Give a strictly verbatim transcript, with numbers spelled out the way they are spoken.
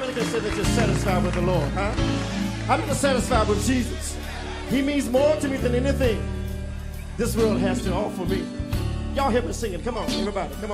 many can say that you're satisfied with the Lord, huh? I'm not satisfied with Jesus. He means more to me than anything this world has to offer me. Y'all help me sing it. Come on, everybody. Come on.